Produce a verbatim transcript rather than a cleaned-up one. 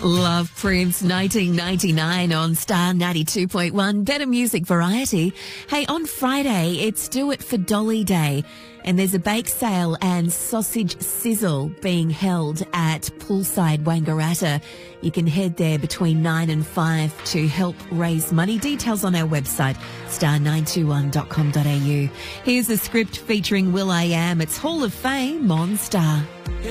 Love Prince, nineteen ninety-nine on Star ninety-two point one. Better music variety. Hey, on Friday, it's Do It for Dolly Day. And there's a bake sale and sausage sizzle being held at Poolside Wangaratta. You can head there between nine and five to help raise money. Details on our website, star nine two one dot com dot a u. Here's a script featuring Will I Am. It's Hall of Fame on Star.